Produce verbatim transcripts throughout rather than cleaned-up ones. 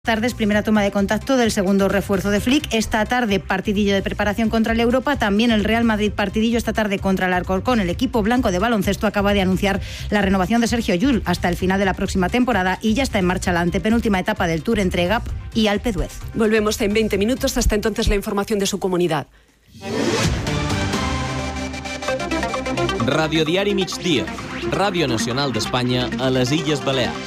Tardes, primera toma de contacto del segundo refuerzo de Flick. Esta tarde, partidillo de preparación contra el Europa. También el Real Madrid partidillo esta tarde contra el Alcorcón. El equipo blanco de baloncesto acaba de anunciar la renovación de Sergio Llull hasta el final de la próxima temporada y ya está en marcha la antepenúltima etapa del Tour entre Gap y Alpe d'Huez. Volvemos en veinte minutos. Hasta entonces la información de su comunidad. Radiodiari Migdia, Ràdio Nacional d'Espanya a les Illes Balears.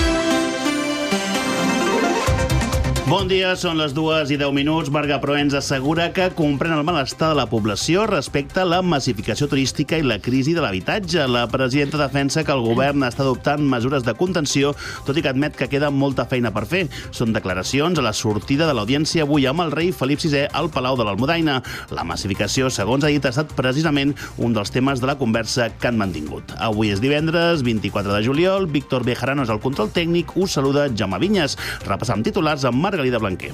Bon dia, són les dues i deu minuts. Marga Proens assegura que comprèn el malestar de la població respecte a la massificació turística i la crisi de l'habitatge. La presidenta defensa que el govern està adoptant mesures de contenció, tot i que admet que queda molta feina per fer. Són declaracions a la sortida de l'audiència avui amb el rei Felip sisè al Palau de l'Almudaina. La massificació, segons ha dit, ha estat precisament un dels temes de la conversa que han mantingut. Avui és divendres, vint-i-quatre de juliol. Víctor Bejarano és el control tècnic. Us saluda Jaume Vinyes. Repassam titulars amb Marga Margalida Blanquer.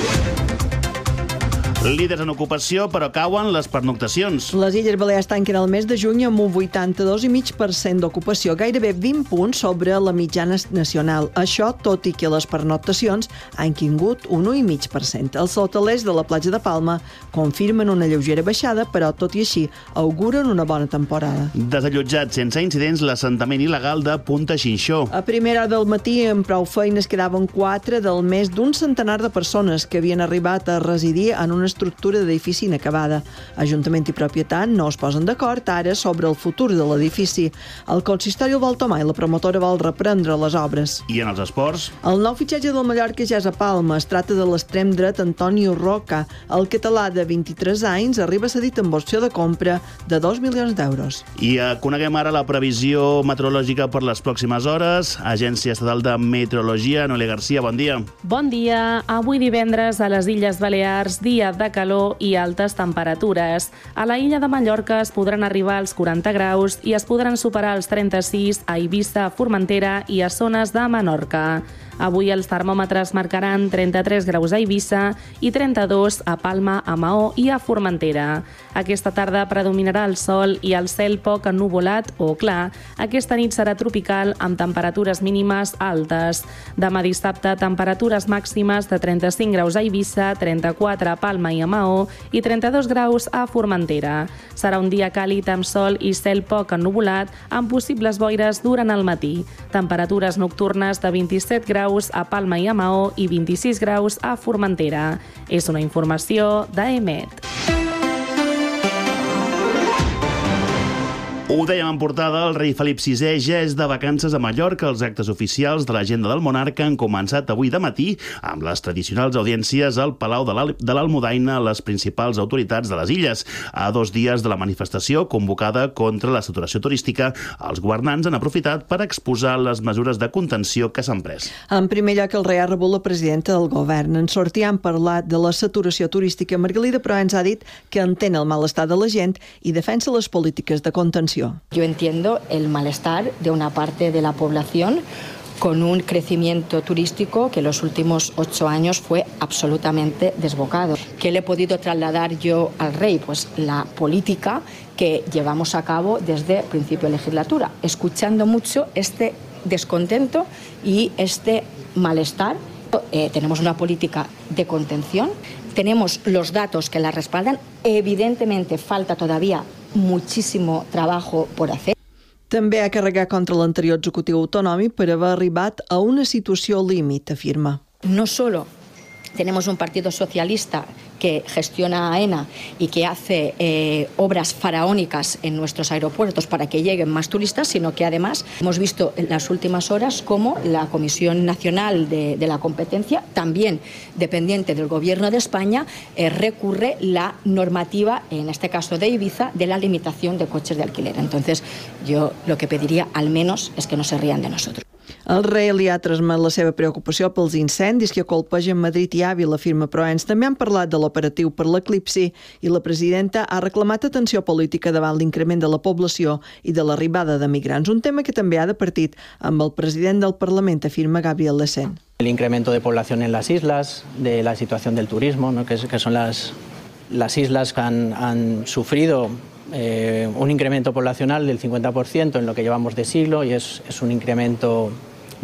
Líders en ocupació, però cauen les pernoctacions. Les Illes Balears tanquen el mes de juny amb un vuitanta-dos coma cinc per cent d'ocupació, gairebé vint punts sobre la mitjana nacional. Això tot i que les pernoctacions han tingut un un coma cinc per cent. Els hotelers de la platja de Palma confirmen una lleugera baixada, però tot i així auguren una bona temporada. Desallotjat sense incidents l'assentament il·legal de Punta Xinxó. A primera hora del matí, amb prou feines, quedaven quatre del més d'un centenar de persones que havien arribat a residir en una estructura d'edifici inacabada. Ajuntament i propietat no es posen d'acord ara sobre el futur de l'edifici. El consistori el vol tomar i la promotora vol reprendre les obres. I en els esports? El nou fitxatge del Mallorca ja és a Palma. Es tracta de l'extrem dret Antonio Roca. El català de vint-i-tres anys arriba cedit amb opció de compra de dos milions d'euros. I eh, coneguem ara la previsió meteorològica per les pròximes hores. Agència Estatal de Meteorologia, Noelia Garcia, bon dia. Bon dia. Avui divendres a les Illes Balears, dia de calor i altes temperatures. A la illa de Mallorca es podran arribar als quaranta graus i es podran superar els trenta-sis a Eivissa, Formentera i a zones de Menorca. Avui els termòmetres marcaran trenta-tres graus a Eivissa i trenta-dos a Palma, a Maó i a Formentera. Aquesta tarda predominarà el sol i el cel poc ennuvolat o clar. Aquesta nit serà tropical amb temperatures mínimes altes. Demà dissabte, temperatures màximes de trenta-cinc graus a Eivissa, trenta-quatre a Palma i a Maó i trenta-dos graus a Formentera. Serà un dia càlid amb sol i cel poc ennuvolat amb possibles boires durant el matí. Temperatures nocturnes de vint-i-set graus a Palma i a Maó i vint-i-sis graus a Formentera. És una informació d'E M E T. Ho dèiem en portada, el rei Felip sisè ja és de vacances a Mallorca. Els actes oficials de l'agenda del monarca han començat avui de matí amb les tradicionals audiències al Palau de l'Almudaina a les principals autoritats de les illes. A dos dies de la manifestació convocada contra la saturació turística, els governants han aprofitat per exposar les mesures de contenció que s'han pres. En primer lloc, el rei ha rebut la presidenta del govern. En sortir han parlat de la saturació turística. Margalida Proens ha dit que entén el malestar de la gent i defensa les polítiques de contenció. Yo entiendo el malestar de una parte de la población con un crecimiento turístico que en los últimos ocho años fue absolutamente desbocado. ¿Qué le he podido trasladar yo al rey? Pues la política que llevamos a cabo desde principio de legislatura, escuchando mucho este descontento y este malestar. Eh, tenemos una política de contención, tenemos los datos que la respaldan, evidentemente falta todavía muchísimo trabajo por hacer. També ha carregat contra l'anterior executiu autonòmic per haver arribat a una situació límit, afirma. No solo tenemos un partido socialista que gestiona AENA y que hace eh, obras faraónicas en nuestros aeropuertos para que lleguen más turistas, sino que además hemos visto en las últimas horas cómo la Comisión Nacional de, de la Competencia, también dependiente del Gobierno de España, eh, recurre la normativa, en este caso de Ibiza, de la limitación de coches de alquiler. Entonces, yo lo que pediría al menos es que no se rían de nosotros. El rei li ha transmet la seva preocupació pels incendis que colpegen Madrid i Àvila, afirma Proens. També han parlat de l'operatiu per l'eclipsi i la presidenta ha reclamat atenció política davant l'increment de la població i de l'arribada de migrants, un tema que també ha departit amb el president del Parlament, afirma Gabriel Lecén. El incremento de población en las islas, de la situación del turismo, ¿no? que, que son las, las islas que han, han sufrido eh, un incremento poblacional del cincuenta por ciento en lo que llevamos de siglo y es, es un incremento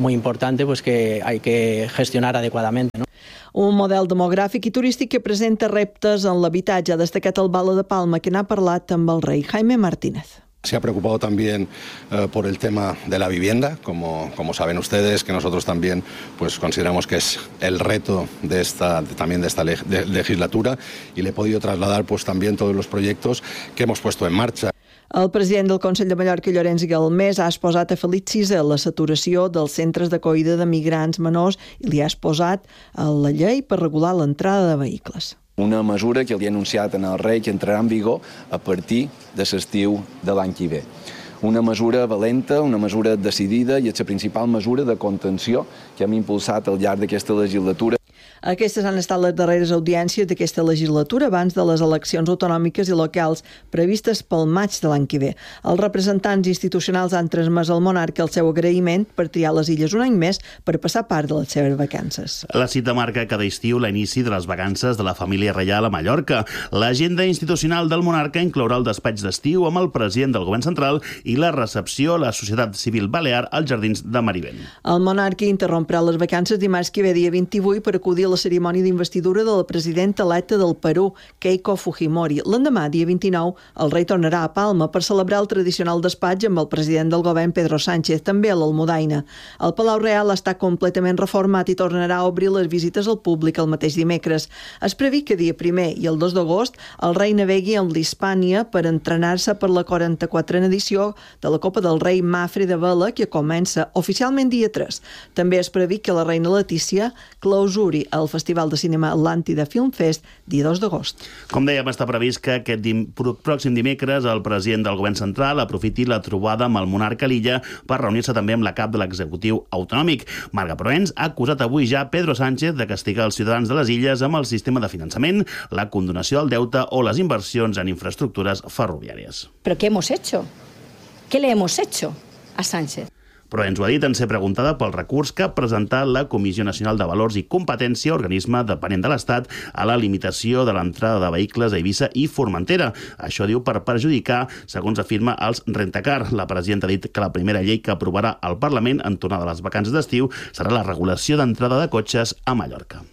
muy importante pues que hay que gestionar adecuadamente, ¿no? Un model demogràfic i turístic que presenta reptes en l'habitatge. Ha destacat el Bala de Palma, que n'ha parlat amb el rei Jaime Martínez. Se ha preocupado también eh, por el tema de la vivienda, como, como saben ustedes, que nosotros también pues, consideramos que es el reto de esta, de, también de esta leg de legislatura, y le he podido trasladar pues, también todos los proyectos que hemos puesto en marcha. El president del Consell de Mallorca, Llorenç Galmés, ha exposat a Felip sisè la saturació dels centres d'acollida de migrants menors i li ha exposat a la llei per regular l'entrada de vehicles. Una mesura que li ha anunciat en el rei que entrarà en vigor a partir de l'estiu de l'any que ve. Una mesura valenta, una mesura decidida i és la principal mesura de contenció que hem impulsat al llarg d'aquesta legislatura. Aquestes han estat les darreres audiències d'aquesta legislatura abans de les eleccions autonòmiques i locals previstes pel maig de l'any que ve. Els representants institucionals han transmès al monarca el seu agraïment per triar les illes un any més per passar part de les seves vacances. La cita marca cada estiu l'inici de les vacances de la família reial a Mallorca. L'agenda institucional del monarca inclourà el despatx d'estiu amb el president del govern central i la recepció a la societat civil balear als jardins de Marivent. El monarca interromprà les vacances dimarts que ve, dia vint-i-vuit, per acudir a la cerimònia d'investidura de la presidenta electa del Perú, Keiko Fujimori. L'endemà, dia vint-i-nou, el rei tornarà a Palma per celebrar el tradicional despatx amb el president del govern, Pedro Sánchez, també a l'Almudaina. El Palau Real està completament reformat i tornarà a obrir les visites al públic el mateix dimecres. Es previst que dia primer i el dos d'agost el rei navegui amb l'Hispània per entrenar-se per la quaranta-quatrena edició de la Copa del Rei Mafre de Vela, que comença oficialment dia tres. També es previst que la reina Letícia clausuri el Festival de Cinema Atlàntida Film Fest dia dos d'agost. Com dèiem, està previst que aquest dim pròxim dimecres el president del govern central aprofiti la trobada amb el monarca a l'illa per reunir-se també amb la cap de l'executiu autonòmic. Marga Proens ha acusat avui ja Pedro Sánchez de castigar els ciutadans de les illes amb el sistema de finançament, la condonació del deute o les inversions en infraestructures ferroviàries. ¿Pero qué hemos hecho? ¿Qué le hemos hecho a Sánchez? Però ens ho ha dit en ser preguntada pel recurs que ha presentat la Comissió Nacional de Valors i Competència, organisme dependent de l'Estat, a la limitació de l'entrada de vehicles a Eivissa i Formentera. Això diu per perjudicar, segons afirma, els rentacar. La presidenta ha dit que la primera llei que aprovarà el Parlament en tornar de les vacances d'estiu serà la regulació d'entrada de cotxes a Mallorca.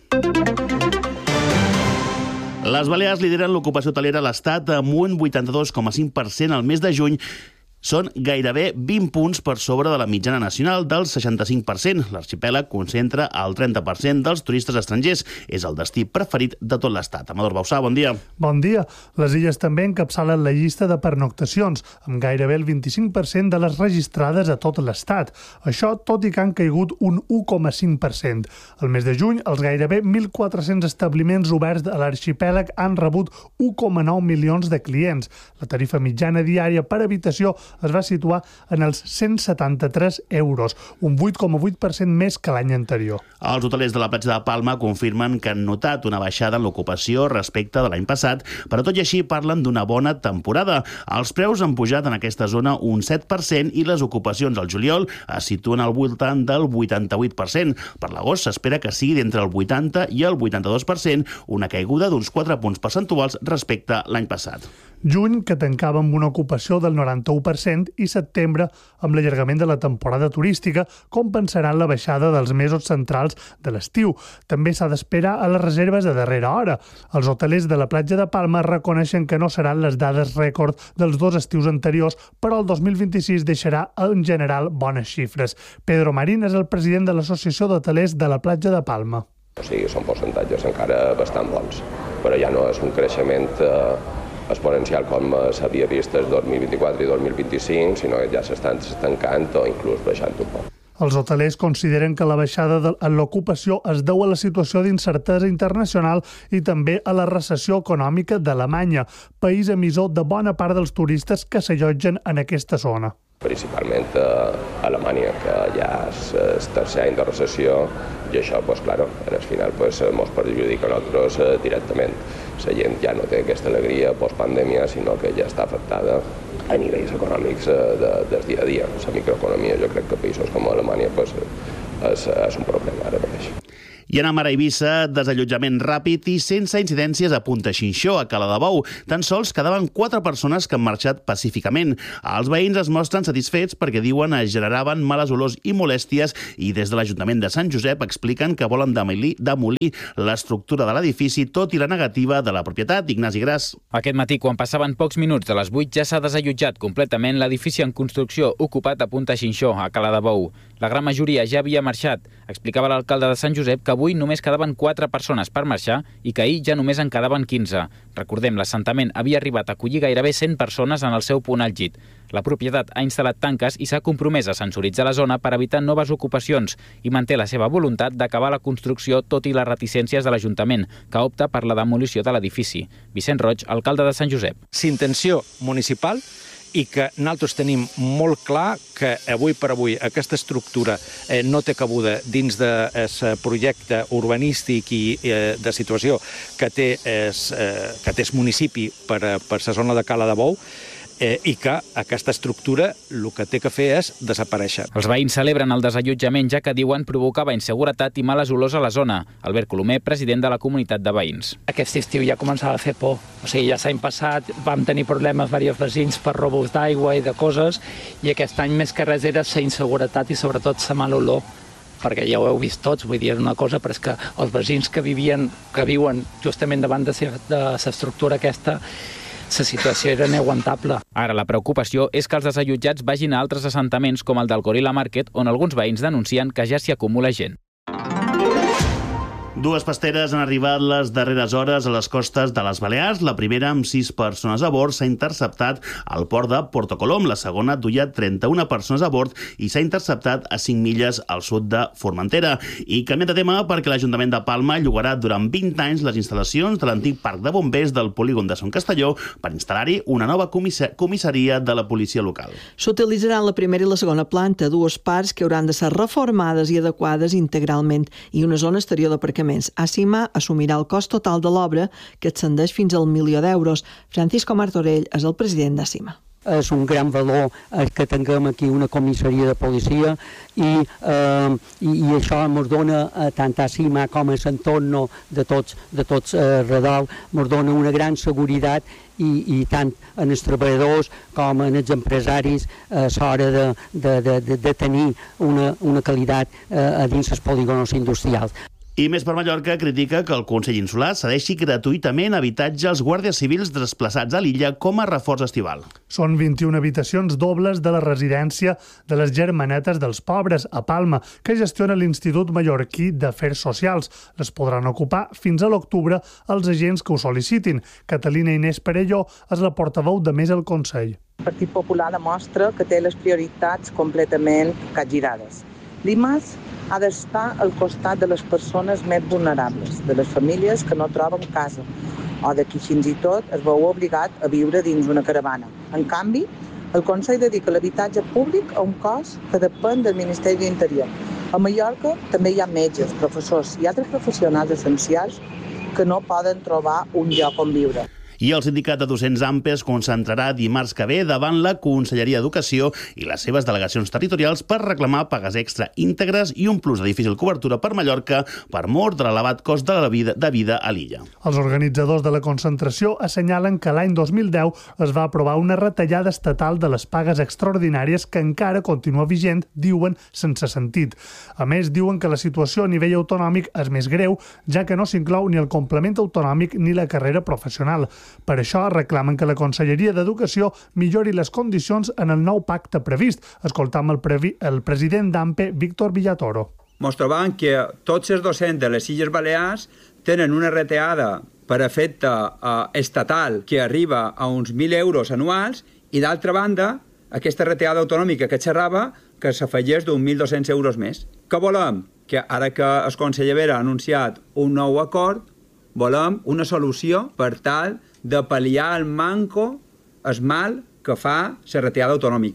Les Balears lideren l'ocupació hotelera a l'Estat amb un vuitanta-dos coma cinc per cent al mes de juny. Són gairebé vint punts per sobre de la mitjana nacional del seixanta-cinc per cent. L'arxipèlag concentra el trenta per cent dels turistes estrangers. És el destí preferit de tot l'Estat. Amador Bausà, bon dia. Bon dia. Les illes també encapçalen la llista de pernoctacions, amb gairebé el vint-i-cinc per cent de les registrades a tot l'Estat. Això tot i que han caigut un u coma cinc per cent. El mes de juny, els gairebé mil quatre-cents establiments oberts a l'arxipèlag han rebut u coma nou milions de clients. La tarifa mitjana diària per habitació es va situar en els cent setanta-tres euros, un vuit coma vuit per cent més que l'any anterior. Els hotelers de la platja de Palma confirmen que han notat una baixada en l'ocupació respecte de l'any passat, però tot i així parlen d'una bona temporada. Els preus han pujat en aquesta zona un set per cent i les ocupacions al juliol es situen al voltant del vuitanta-vuit per cent. Per l'agost s'espera que sigui d'entre el vuitanta i el vuitanta-dos per cent, una caiguda d'uns quatre punts percentuals respecte l'any passat. Juny, que tancava amb una ocupació del noranta-u per cent, i setembre, amb l'allargament de la temporada turística, compensaran la baixada dels mesos centrals de l'estiu. També s'ha d'esperar a les reserves de darrera hora. Els hotelers de la platja de Palma reconeixen que no seran les dades rècord dels dos estius anteriors, però el dos mil vint-i-sis deixarà en general bones xifres. Pedro Marín és el president de l'Associació d'Hotelers de la platja de Palma. O sigui, són percentatges encara bastant bons, però ja no és un creixement eh, exponencial com s'havia vist el dos mil vint-i-quatre i dos mil vint-i-cinc, sinó que ja s'estan estancant o inclús baixant un poc. Els hotelers consideren que la baixada en l'ocupació es deu a la situació d'incertesa internacional i també a la recessió econòmica d'Alemanya, país emissor de bona part dels turistes que s'allotgen en aquesta zona. Principalment a Alemanya, que ja és el tercer any de recessió, i això, pues, claro, en el final pues, ens perjudica a nosaltres eh, directament. La gent ja no té aquesta alegria postpandèmia, sinó que ja està afectada a nivells econòmics eh, de, del dia a dia. La microeconomia, jo crec que països com Alemanya pues, és, és un problema ara mateix. I anem ara a Eivissa, desallotjament ràpid i sense incidències a Punta Xinxó, a Cala de Bou. Tan sols quedaven quatre persones que han marxat pacíficament. Els veïns es mostren satisfets perquè diuen es generaven males olors i molèsties i des de l'Ajuntament de Sant Josep expliquen que volen demolir, demolir l'estructura de l'edifici, tot i la negativa de la propietat. Ignasi Gras. Aquest matí, quan passaven pocs minuts de les vuit, ja s'ha desallotjat completament l'edifici en construcció ocupat a Punta Xinxó, a Cala de Bou. La gran majoria ja havia marxat. Explicava l'alcalde de Sant Josep que avui només quedaven quatre persones per marxar i que ahir ja només en quedaven quinze. Recordem, l'assentament havia arribat a acollir gairebé cent persones en el seu punt àlgid. La propietat ha instal·lat tanques i s'ha compromès a sensoritzar la zona per evitar noves ocupacions i manté la seva voluntat d'acabar la construcció tot i les reticències de l'Ajuntament, que opta per la demolició de l'edifici. Vicent Roig, alcalde de Sant Josep. S'intenció municipal i que nosaltres tenim molt clar que avui per avui aquesta estructura eh, no té cabuda dins del projecte urbanístic i eh, de situació que té el eh, que té municipi per, per la zona de Cala de Bou, eh, i que aquesta estructura el que té que fer és desaparèixer. Els veïns celebren el desallotjament, ja que diuen provocava inseguretat i males olors a la zona. Albert Colomer, president de la comunitat de veïns. Aquest estiu ja començava a fer por. O sigui, ja l'any passat vam tenir problemes diversos veïns per robos d'aigua i de coses, i aquest any més que res era la inseguretat i sobretot la mala olor, perquè ja ho heu vist tots, vull dir, una cosa, però és que els veïns que vivien, que viuen justament davant de l'estructura aquesta, la situació era inaguantable. Ara la preocupació és que els desallotjats vagin a altres assentaments com el del Gorilla Market, on alguns veïns denuncien que ja s'hi acumula gent. Dues pasteres han arribat les darreres hores a les costes de les Balears. La primera, amb sis persones a bord, s'ha interceptat al port de Porto Colom. La segona duia trenta-una persones a bord i s'ha interceptat a cinc milles al sud de Formentera. I canviant de tema perquè l'Ajuntament de Palma llogarà durant vint anys les instal·lacions de l'antic parc de bombers del polígon de Son Castelló per instal·lar-hi una nova comissaria de la policia local. S'utilitzaran la primera i la segona planta, dues parts que hauran de ser reformades i adequades integralment, i una zona exterior d'aparcament. ACIMA assumirà el cost total de l'obra, que ascendeix fins al milió d'euros. Francisco Martorell és el president d'ACIMA. És un gran valor que tinguem aquí una comissaria de policia i, eh, i, i això ens dona, eh, tant a ACIMA com a l'entorn de tots, de tots eh, redol, ens dona una gran seguretat i, i tant en els treballadors com en els empresaris a l'hora de, de, de, de tenir una, una qualitat eh, a dins els polígons industrials. I Més per Mallorca critica que el Consell Insular cedeixi gratuïtament habitatge als guàrdies civils desplaçats a l'illa com a reforç estival. Són vint-i-una habitacions dobles de la residència de les Germanetes dels Pobres, a Palma, que gestiona l'Institut Mallorquí d'Afers Socials. Les podran ocupar fins a l'octubre els agents que ho sol·licitin. Catalina Inés Perelló és la portaveu de Més al Consell. El Partit Popular demostra que té les prioritats completament capgirades. L'I M A S ha d'estar al costat de les persones més vulnerables, de les famílies que no troben casa, o de qui fins i tot es veu obligat a viure dins una caravana. En canvi, el Consell dedica l'habitatge públic a un cos que depèn del Ministeri de l'Interior. A Mallorca també hi ha metges, professors i altres professionals essencials que no poden trobar un lloc on viure. I el sindicat de docents A M P E es concentrarà dimarts que ve davant la Conselleria d'Educació i les seves delegacions territorials per reclamar pagues extra íntegres i un plus de difícil cobertura per Mallorca per mor de l'elevat cost de la vida, de vida a l'illa. Els organitzadors de la concentració assenyalen que l'any dos mil deu es va aprovar una retallada estatal de les pagues extraordinàries que encara continua vigent, diuen, sense sentit. A més, diuen que la situació a nivell autonòmic és més greu, ja que no s'inclou ni el complement autonòmic ni la carrera professional. Per això reclamen que la Conselleria d'Educació millori les condicions en el nou pacte previst. Escoltam el, previ, el president d'A M P E, Víctor Villatoro. Ens trobam que tots els docents de les Illes Balears tenen una retallada per efecte eh, estatal que arriba a uns mil euros anuals i, d'altra banda, aquesta retallada autonòmica que xerrava que s'afegeix d'un mil dos-cents euros més. Què volem? Que ara que el conseller Vera ha anunciat un nou acord, volem una solució per tal de pal·liar el manco, el mal que fa la retallada autonòmica.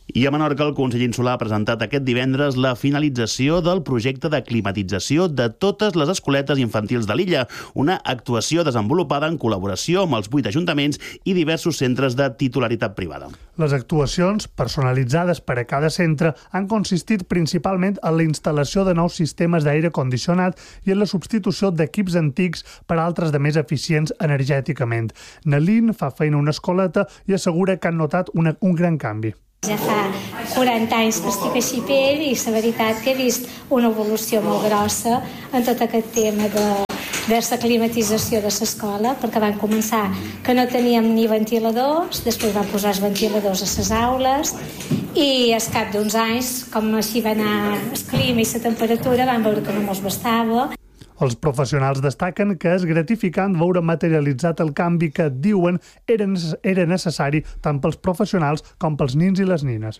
I a Menorca, el Consell Insular ha presentat aquest divendres la finalització del projecte de climatització de totes les escoletes infantils de l'illa, una actuació desenvolupada en col·laboració amb els vuit ajuntaments i diversos centres de titularitat privada. Les actuacions, personalitzades per a cada centre, han consistit principalment en la instal·lació de nous sistemes d'aire condicionat i en la substitució d'equips antics per altres de més eficients energèticament. Nalin fa feina a una escoleta i assegura que han notat una, un gran canvi. Ja fa quaranta anys que estic així per ell i la veritat que he vist una evolució molt grossa en tot aquest tema de, de la climatització de l'escola, perquè van començar que no teníem ni ventiladors, després van posar els ventiladors a les aules i al cap d'uns anys, com així va anar el clima i la temperatura, van veure que no mos bastava. Els professionals destaquen que és gratificant veure materialitzat el canvi que, diuen, era, era necessari tant pels professionals com pels nins i les nines.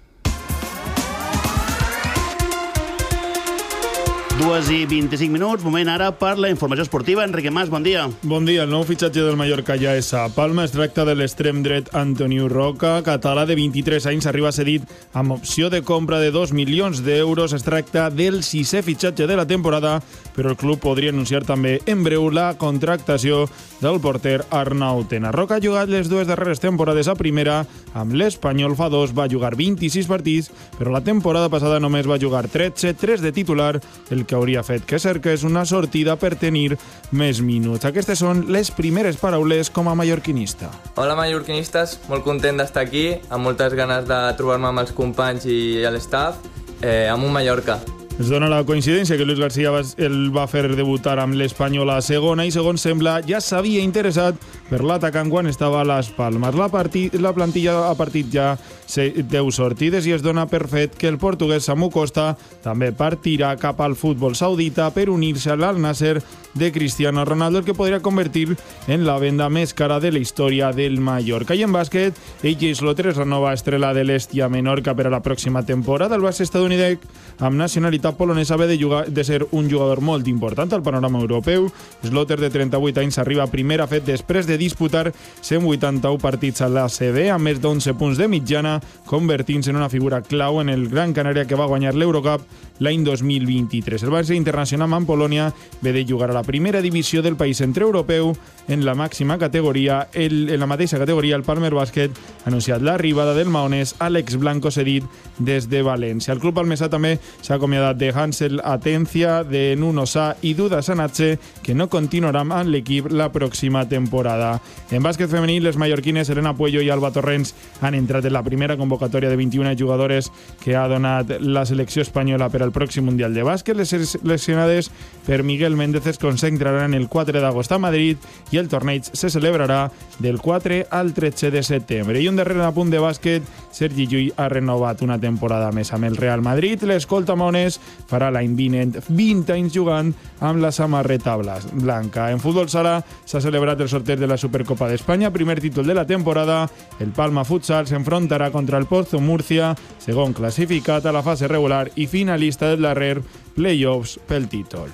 Dues i vint-i-cinc minuts, moment ara per la informació esportiva. Enrique Mas, bon dia. Bon dia. El nou fitxatge del Mallorca ja és a Palma. Es tracta de l'extrem dret Antoniu Roca, català de vint-i-tres anys, arriba cedit amb opció de compra de dos milions d'euros. Es tracta del sisè fitxatge de la temporada, però el club podria anunciar també en breu la contractació del porter Arnau Tena. Roca ha jugat les dues darreres temporades a primera. Amb l'Espanyol fa dos va jugar vint-i-sis partits, però la temporada passada només va jugar tretze, tres de titular, el que hauria fet que cerqués una sortida per tenir més minuts. Aquestes són les primeres paraules com a mallorquinista. Hola mallorquinistes, molt content d'estar aquí, amb moltes ganes de trobar-me amb els companys i l'estaf, eh, amb un Mallorca. Es dona la coincidència que Luis García va, el va fer debutar amb l'Espanyol a segona i, segons sembla, ja s'havia interessat per l'atacant quan estava a les Palmes. La, partit, la plantilla ha partit ja deu sortides i es dona per fet que el portuguès Samu Costa també partirà cap al futbol saudita per unir-se a l'Al Nasser de Cristiano Ronaldo, el que podria convertir en la venda més cara de la història del Mallorca. I en bàsquet, A J Slaughter es renova estrella de l'Estia Menorca per a la pròxima temporada. El base estadounidenc amb nacionalitat polonesa ve de, jugar, de ser un jugador molt important al panorama europeu. Slaughter, de trenta-vuit anys, arriba a primera fet després de disputar cent vuitanta-u partits a l'A C B, amb més d'onze punts de mitjana, convertint-se en una figura clau en el Gran Canària, que va guanyar l'Eurocup l'any dos mil vint-i-tres. El base internacional amb Polònia ve de jugar a la primera divisió del país centreeuropeu en la màxima categoria. El, en la mateixa categoria, el Palmer Bàsquet ha anunciat l'arribada del maonès Àlex Blanco, cedit des de València. El club palmesà també s'ha acomiadat de Hansel Atencia, de Nuno Sá i Duda Sanatxe, que no continuaran amb l'equip la pròxima temporada. En bàsquet femení, les mallorquines Elena Puello i Alba Torrents han entrat en la primera convocatòria de vint-i-una jugadores que ha donat la selecció espanyola per al pròxim Mundial de Bàsquet. Les seleccionades per Miguel Méndez es concentraran el quatre d'agost a Madrid i el torneig se celebrarà del quatre al tretze de setembre. I un darrer apunt de bàsquet, Sergi Llull ha renovat una temporada més amb el Real Madrid. L'escolta maonès farà l'any vinent vint anys jugant amb la samarreta blanca. En futbol sala s'ha celebrat el sorteig de la Supercopa d'Espanya, primer títol de la temporada. El Palma Futsal s'enfrontarà contra el Pozo Murcia, segon classificat a la fase regular i finalista del darrer play-offs pel títol.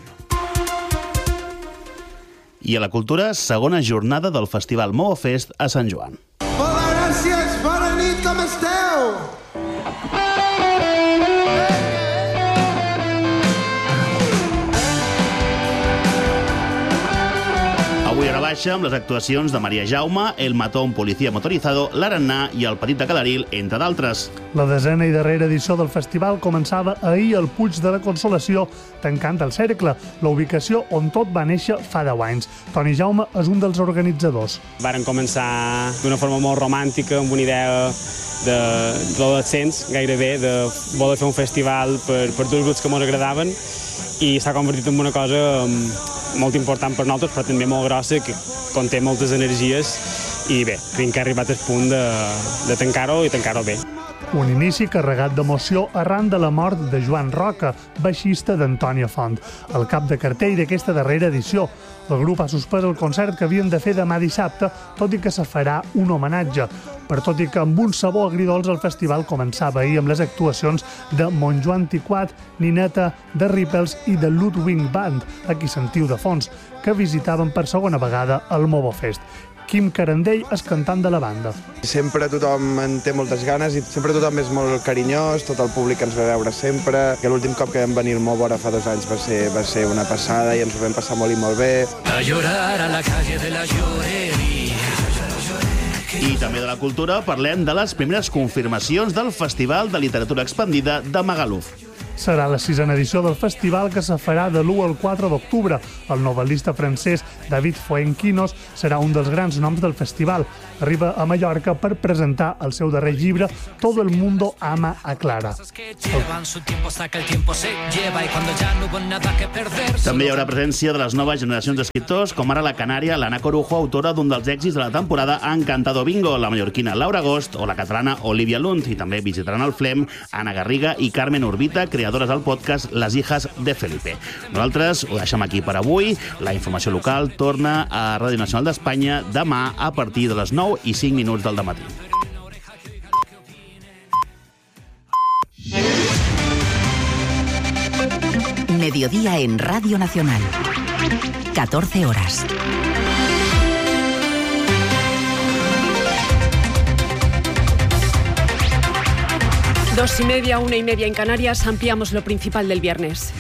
I a la cultura, segona jornada del Festival Moho Fest a Sant Joan. Hola, gràcies, bona nit, com esteu? Avui a la baixa amb les actuacions de Maria Jaume, El Matón Policía Motorizado, l'Arannà i el Petit de Calaril, entre d'altres. La desena i darrera edició del festival començava ahir al Puig de la Consolació, tancant el cercle, la ubicació on tot va néixer fa deu anys. Toni Jaume és un dels organitzadors. Varen començar d'una forma molt romàntica, amb una idea de d'adolescents, gairebé, de voler fer un festival per, per dos grups que ens agradaven, i s'ha convertit en una cosa molt important per nosaltres, però també molt grossa, que conté moltes energies, i bé, crec que ha arribat el punt de, de tancar-ho i tancar-ho bé. Un inici carregat d'emoció arran de la mort de Joan Roca, baixista d'Antònia Font, el cap de cartell d'aquesta darrera edició. El grup ha suspès el concert que havien de fer demà dissabte, tot i que se farà un homenatge. Per tot i que amb un sabor agridolç el festival començava ahir amb les actuacions de Montjoan Tiquat, Nineta, The Ripples i The Ludwig Band, a qui sentiu de fons, que visitaven per segona vegada el Moho Fest. Quim Carandell és cantant de la banda. Sempre tothom en té moltes ganes i sempre tothom és molt carinyós, tot el públic ens ve a veure sempre. Que l'últim cop que vam venir al Mòvora fa dos anys va ser, va ser una passada i ens ho vam passar molt i molt bé. A llorar a la calle de la llorería. I també de la cultura parlem de les primeres confirmacions del Festival de Literatura Expandida de Magaluf. Serà la sisena edició del festival que se farà de l'u al quatre d'octubre. El novel·lista francès David Fuenquinos serà un dels grans noms del festival. Arriba a Mallorca per presentar el seu darrer llibre Todo el mundo ama a Clara. També hi haurà presència de les noves generacions d'escriptors, com ara la canària l'Anna Corujo, autora d'un dels èxits de la temporada Encantado Bingo, la mallorquina Laura Agost o la catalana Olivia Lund. I també visitaran el Flem Anna Garriga i Carmen Urbita, creadores del podcast Les hijas de Felipe. Nosaltres ho deixem aquí per avui. La informació local torna a Ràdio Nacional d'Espanya demà a partir de les nou i cinc minuts del dematí. Mediodía en Radio Nacional. catorce horas. Dos y media, una y media en Canarias. Ampliamos lo principal del viernes.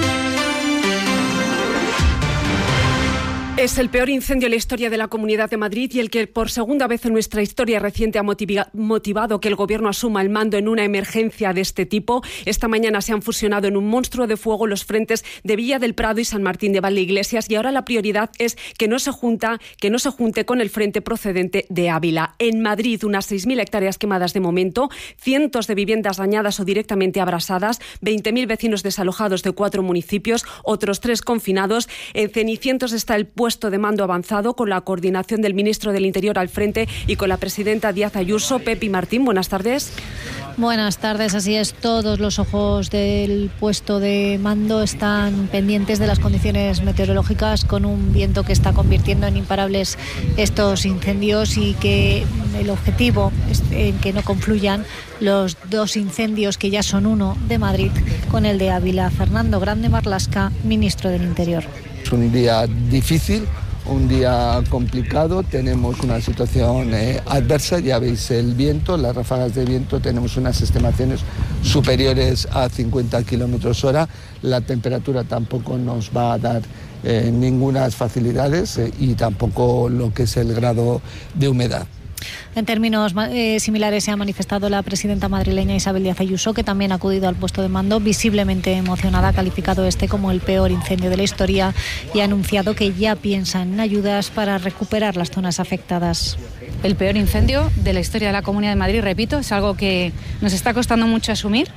Es el peor incendio en la historia de la Comunidad de Madrid y el que por segunda vez en nuestra historia reciente ha motivado que el Gobierno asuma el mando en una emergencia de este tipo. Esta mañana se han fusionado en un monstruo de fuego los frentes de Villa del Prado y San Martín de Valdeiglesias y ahora la prioridad es que no se junta, que no se junte con el frente procedente de Ávila. En Madrid, unas seis mil hectáreas quemadas de momento, cientos de viviendas dañadas o directamente abrasadas, veinte mil vecinos desalojados de cuatro municipios, otros tres confinados. En Cenicientos está el puesto de mando avanzado con la coordinación del ministro del Interior al frente y con la presidenta Díaz Ayuso. Pepi Martín, buenas tardes. Buenas tardes, así es. Todos los ojos del puesto de mando están pendientes de las condiciones meteorológicas, con un viento que está convirtiendo en imparables estos incendios y que el objetivo es en que no confluyan los dos incendios que ya son uno de Madrid con el de Ávila. Fernando Grande Marlaska, ministro del Interior. Es un día difícil, un día complicado, tenemos una situación eh, adversa, ya veis el viento, las ráfagas de viento, tenemos unas estimaciones superiores a cincuenta kilómetros hora, la temperatura tampoco nos va a dar eh, ninguna facilidades eh, y tampoco lo que es el grado de humedad. En términos eh, similares se ha manifestado la presidenta madrileña Isabel Díaz Ayuso, que también ha acudido al puesto de mando visiblemente emocionada, ha calificado este como el peor incendio de la historia y ha anunciado que ya piensan en ayudas para recuperar las zonas afectadas. El peor incendio de la historia de la Comunidad de Madrid, repito, es algo que nos está costando mucho asumir.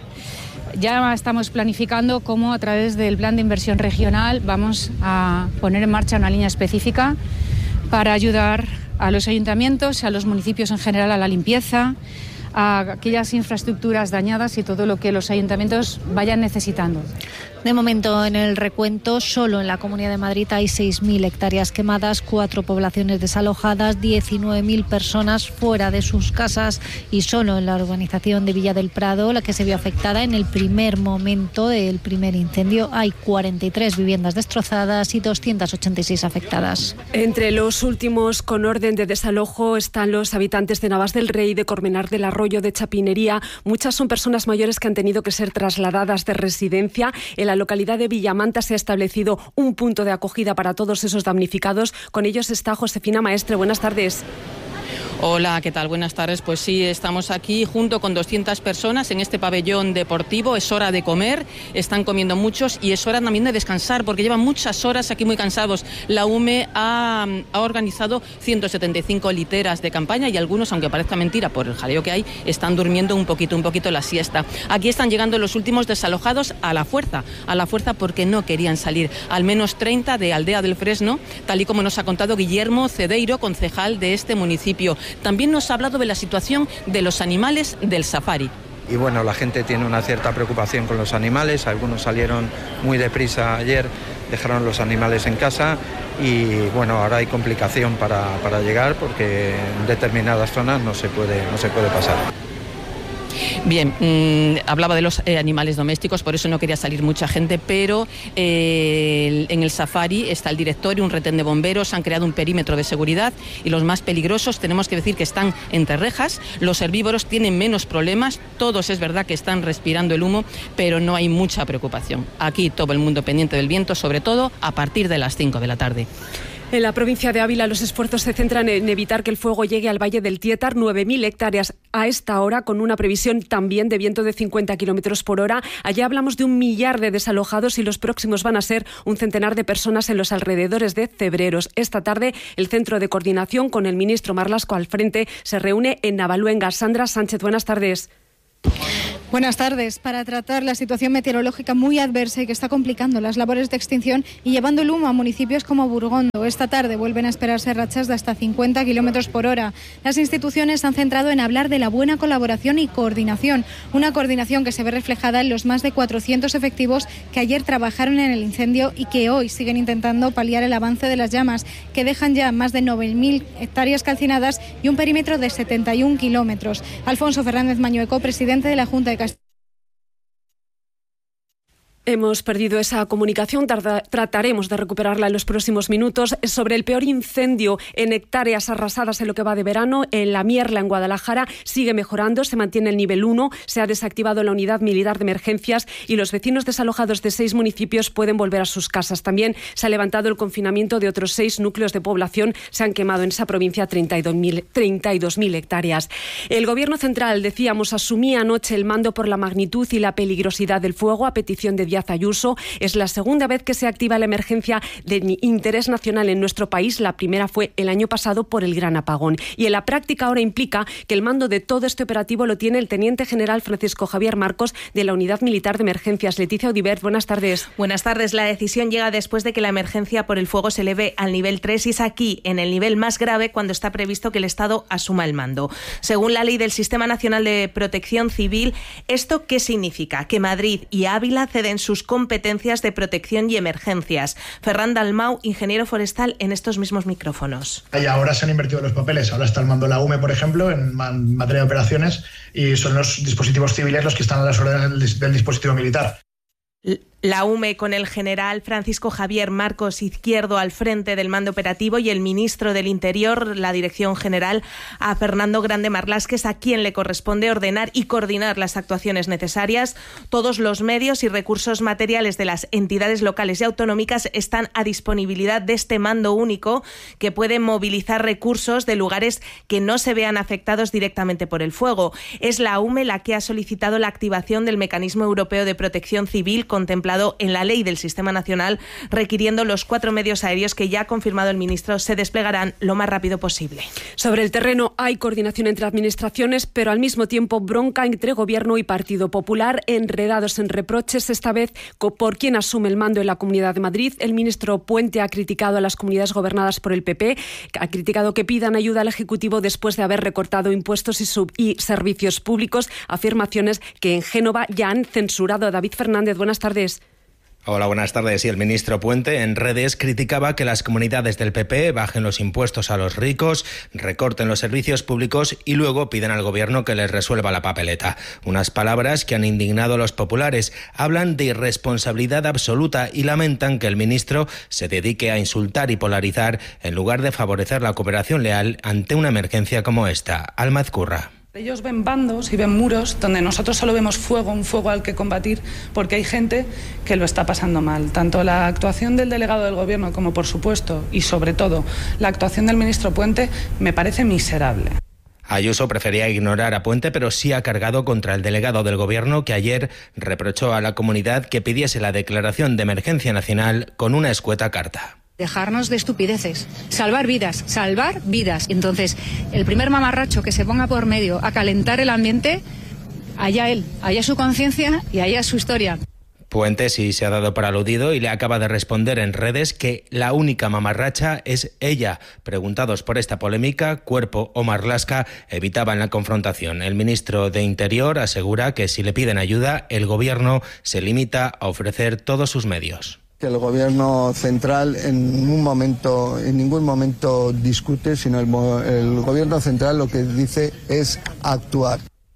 Ya estamos planificando cómo a través del plan de inversión regional vamos a poner en marcha una línea específica para ayudar a los ayuntamientos, a los municipios en general, a la limpieza, a aquellas infraestructuras dañadas y todo lo que los ayuntamientos vayan necesitando. De momento, en el recuento, solo en la Comunidad de Madrid hay seis mil hectáreas quemadas, cuatro poblaciones desalojadas, diecinueve mil personas fuera de sus casas y solo en la urbanización de Villa del Prado, la que se vio afectada en el primer momento del primer incendio, hay cuarenta y tres viviendas destrozadas y doscientas ochenta y seis afectadas. Entre los últimos con orden de desalojo están los habitantes de Navas del Rey, de Cormenar del Arroyo, de Chapinería. Muchas son personas mayores que han tenido que ser trasladadas de residencia. En la localidad de Villamanta se ha establecido un punto de acogida para todos esos damnificados. Con ellos está Josefina Maestre. Buenas tardes. Hola, ¿qué tal? Buenas tardes. Pues sí, estamos aquí junto con doscientas personas en este pabellón deportivo. Es hora de comer, están comiendo muchos y es hora también de descansar porque llevan muchas horas aquí muy cansados. La U M E ha, ha organizado ciento setenta y cinco literas de campaña y algunos, aunque parezca mentira por el jaleo que hay, están durmiendo un poquito, un poquito la siesta. Aquí están llegando los últimos desalojados a la fuerza, a la fuerza porque no querían salir. Al menos treinta de Aldea del Fresno, tal y como nos ha contado Guillermo Cedeiro, concejal de este municipio. También nos ha hablado de la situación de los animales del safari. Y bueno, la gente tiene una cierta preocupación con los animales, algunos salieron muy deprisa ayer, dejaron los animales en casa y bueno, ahora hay complicación para, para llegar porque en determinadas zonas no se puede, no se puede pasar. Bien, mmm, hablaba de los eh, animales domésticos, por eso no quería salir mucha gente, pero eh, el, en el safari está el director y un retén de bomberos, han creado un perímetro de seguridad y los más peligrosos tenemos que decir que están entre rejas. Los herbívoros tienen menos problemas, todos es verdad que están respirando el humo, pero no hay mucha preocupación. Aquí todo el mundo pendiente del viento, sobre todo a partir de las cinco de la tarde. En la provincia de Ávila los esfuerzos se centran en evitar que el fuego llegue al Valle del Tietar, nueve mil hectáreas a esta hora, con una previsión también de viento de cincuenta kilómetros por hora. Allá hablamos de un millar de desalojados y los próximos van a ser un centenar de personas en los alrededores de Cebreros. Esta tarde el Centro de Coordinación, con el ministro Marlaska al frente, se reúne en Navaluenga. Sandra Sánchez, buenas tardes. Buenas tardes. Para tratar la situación meteorológica muy adversa y que está complicando las labores de extinción y llevando el humo a municipios como Burgondo, esta tarde vuelven a esperarse rachas de hasta cincuenta kilómetros por hora. Las instituciones se han centrado en hablar de la buena colaboración y coordinación, una coordinación que se ve reflejada en los más de cuatrocientos efectivos que ayer trabajaron en el incendio y que hoy siguen intentando paliar el avance de las llamas, que dejan ya más de nueve mil hectáreas calcinadas y un perímetro de setenta y un kilómetros. Alfonso Fernández Mañueco, presidente de la Junta de Castilla. Hemos perdido esa comunicación, tarda, trataremos de recuperarla en los próximos minutos. Sobre el peor incendio en hectáreas arrasadas en lo que va de verano, en La Mierla, en Guadalajara, sigue mejorando, se mantiene el nivel uno, se ha desactivado la unidad militar de emergencias y los vecinos desalojados de seis municipios pueden volver a sus casas. También se ha levantado el confinamiento de otros seis núcleos de población, se han quemado en esa provincia treinta y dos mil hectáreas. El Gobierno central, decíamos, asumía anoche el mando por la magnitud y la peligrosidad del fuego a petición de Díaz Ayuso. Es la segunda vez que se activa la emergencia de interés nacional en nuestro país. La primera fue el año pasado por el gran apagón. Y en la práctica ahora implica que el mando de todo este operativo lo tiene el teniente general Francisco Javier Marcos de la Unidad Militar de Emergencias. Leticia Audibert, buenas tardes. Buenas tardes. La decisión llega después de que la emergencia por el fuego se eleve al nivel tres y es aquí, en el nivel más grave, cuando está previsto que el Estado asuma el mando. Según la ley del Sistema Nacional de Protección Civil, ¿esto qué significa? Que Madrid y Ávila ceden sus competencias de protección y emergencias. Ferran Dalmau, ingeniero forestal, en estos mismos micrófonos. Y ahora se han invertido los papeles. Ahora está el mando de la U M E, por ejemplo, en materia de operaciones, y son los dispositivos civiles los que están a las órdenes del dispositivo militar. La U M E con el general Francisco Javier Marcos Izquierdo al frente del mando operativo y el ministro del Interior, la dirección general, a Fernando Grande Marlaska, a quien le corresponde ordenar y coordinar las actuaciones necesarias. Todos los medios y recursos materiales de las entidades locales y autonómicas están a disponibilidad de este mando único, que puede movilizar recursos de lugares que no se vean afectados directamente por el fuego. Es la U M E la que ha solicitado la activación del Mecanismo Europeo de Protección Civil contemplado en la ley del Sistema Nacional, requiriendo los cuatro medios aéreos que ya ha confirmado el ministro se desplegarán lo más rápido posible. Sobre el terreno hay coordinación entre administraciones, pero al mismo tiempo bronca entre Gobierno y Partido Popular, enredados en reproches, esta vez por quien asume el mando en la Comunidad de Madrid. El ministro Puente ha criticado a las comunidades gobernadas por el P P, ha criticado que pidan ayuda al Ejecutivo después de haber recortado impuestos y, sub y servicios públicos, afirmaciones que en Génova ya han censurado. David Fernández, buenas tardes. Hola, buenas tardes. Y el ministro Puente en redes criticaba que las comunidades del P P bajen los impuestos a los ricos, recorten los servicios públicos y luego piden al gobierno que les resuelva la papeleta. Unas palabras que han indignado a los populares. Hablan de irresponsabilidad absoluta y lamentan que el ministro se dedique a insultar y polarizar en lugar de favorecer la cooperación leal ante una emergencia como esta. Alma Ezcurra. Ellos ven bandos y ven muros donde nosotros solo vemos fuego, un fuego al que combatir, porque hay gente que lo está pasando mal. Tanto la actuación del delegado del Gobierno como, por supuesto, y sobre todo, la actuación del ministro Puente me parece miserable. Ayuso prefería ignorar a Puente, pero sí ha cargado contra el delegado del Gobierno, que ayer reprochó a la comunidad que pidiese la declaración de emergencia nacional con una escueta carta. Dejarnos de estupideces, salvar vidas, salvar vidas. Entonces, el primer mamarracho que se ponga por medio a calentar el ambiente, allá él, allá su conciencia y allá su historia. Puente sí se ha dado por aludido y le acaba de responder en redes que la única mamarracha es ella. Preguntados por esta polémica, Cuerpo o Marlaska evitaban la confrontación. El ministro de Interior asegura que si le piden ayuda, el Gobierno se limita a ofrecer todos sus medios. Que el Gobierno central en un momento, en ningún momento discute, sino el, el Gobierno central lo que dice es actuar.